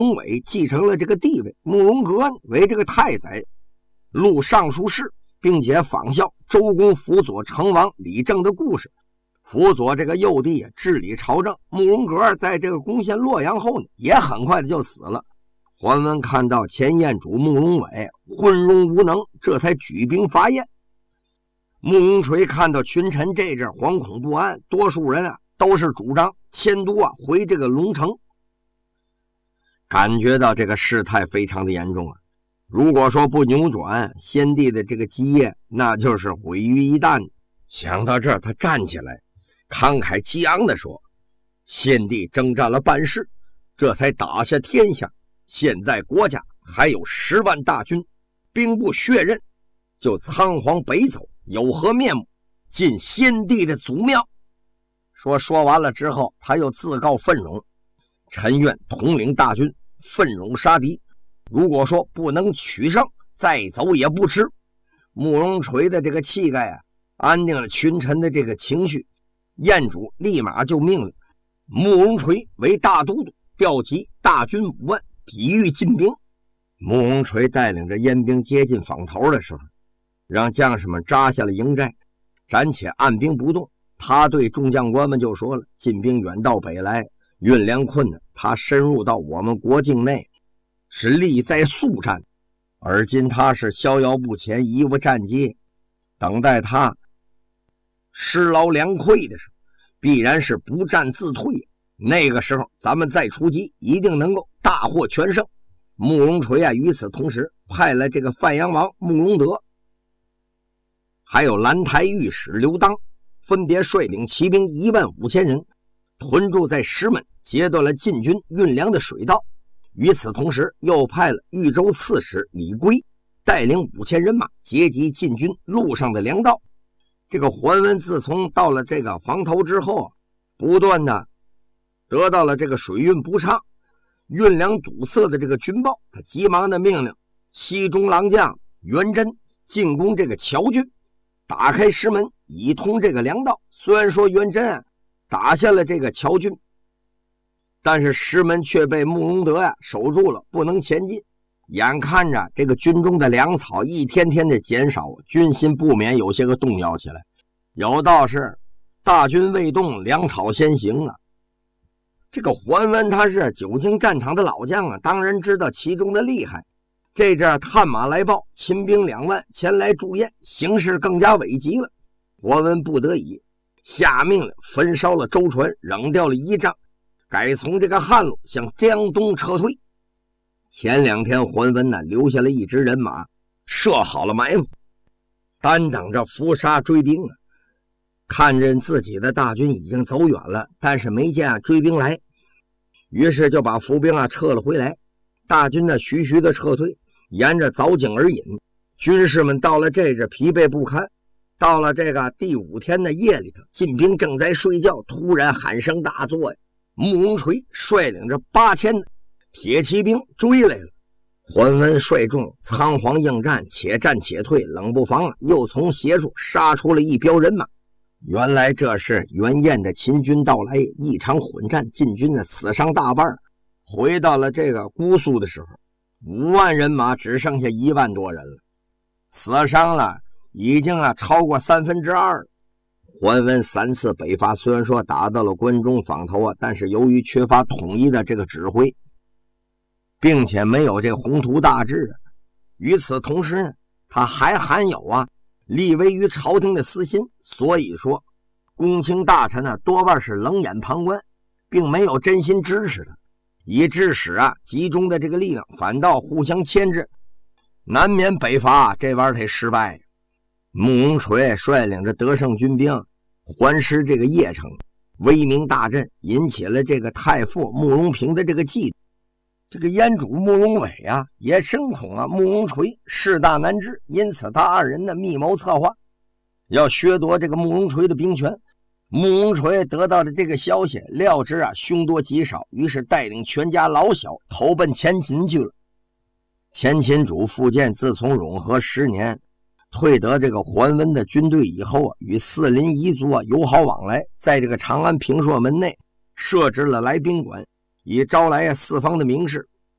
荣伟继承了这个地位，慕容阁为这个太宰，录尚书事，并且仿效周公辅佐成王李政的故事，辅佐这个幼帝治理朝政。慕容阁在这个攻陷洛阳后呢，也很快的就死了。桓温看到前燕主慕容伟昏庸无能，这才举兵伐燕。慕容垂看到群臣这阵惶恐不安，多数人都是主张迁都回这个龙城，感觉到这个事态非常的严重。如果说不扭转，先帝的这个基业那就是毁于一旦。想到这儿，他站起来慷慨激昂地说，先帝征战了半世，这才打下天下，现在国家还有10万大军，兵不血刃，就仓皇北走，有何面目？进先帝的祖庙。说完了之后，他又自告奋勇，臣愿统领大军，奋勇杀敌，如果说不能取胜，再走也不迟。慕容垂的这个气概安定了群臣的这个情绪。燕主立马就命令慕容垂为大都督，调集大军5万，抵御晋兵。慕容垂带领着燕兵接近坊头的时候，让将士们扎下了营寨，暂且按兵不动。他对众将官们就说了，晋兵远道北来，运粮困难，他深入到我们国境内，是力在速战，而今他是逍遥不前，贻误战机，等待他失劳粮匮的时候，必然是不战自退，那个时候咱们再出击，一定能够大获全胜。慕容垂与此同时派了这个范阳王慕容德，还有兰台御史刘当，分别率领骑兵15000人，屯驻在石门，截断了晋军运粮的水道。与此同时，又派了豫州刺史李圭，带领5000人马截击晋军路上的粮道。这个桓温自从到了这个房头之后，不断的得到了这个水运不畅、运粮堵塞的这个军报，他急忙的命令西中郎将元贞进攻这个乔军，打开石门，以通这个粮道。虽然说元贞打下了这个乔军，但是石门却被慕容德守住了，不能前进。眼看着这个军中的粮草一天天的减少，军心不免有些个动摇起来。有道是大军未动，粮草先行这个桓温他是久经战场的老将当然知道其中的厉害。这阵探马来报，秦兵2万前来驻燕，形势更加危急了。桓温不得已下命令焚烧了舟船，扔掉了仪仗，改从这个汉路向江东撤退。前2天桓温留下了一支人马，设好了埋伏，单等着伏杀追兵看见自己的大军已经走远了，但是没见追兵来，于是就把伏兵撤了回来。大军徐徐的撤退，沿着藻井而引。军士们到了这疲惫不堪。到了这个第5天的夜里头，晋兵正在睡觉，突然喊声大作慕容垂率领着8000铁骑兵追来了。桓温率众仓皇应战，且战且退，冷不防又从斜处杀出了一彪人马。原来这是袁燕的秦军到来，一场混战，晋军死伤大半。回到了这个姑苏的时候，5万人马只剩下1万多人了，死伤了已经超过2/3。桓温3次北伐，虽然说打到了关中坊头但是由于缺乏统一的这个指挥，并且没有这个宏图大志与此同时呢，他还含有立威于朝廷的私心，所以说公卿大臣多半是冷眼旁观，并没有真心支持他，以致使集中的这个力量反倒互相牵制，难免北伐这玩意儿得失败。慕容垂率领着得胜军兵环师这个邺城，威名大振，引起了这个太傅慕容平的这个嫉妒。这个燕主慕容伟也深恐慕容垂势大难治，因此他2人密谋策划，要削夺这个慕容垂的兵权。慕容垂得到的这个消息，料知凶多吉少，于是带领全家老小投奔前秦去了。前秦主苻建自从永和10年退得这个桓温的军队以后与四邻彝族友好往来，在这个长安平朔门内设置了来宾馆，以招来4方的名士，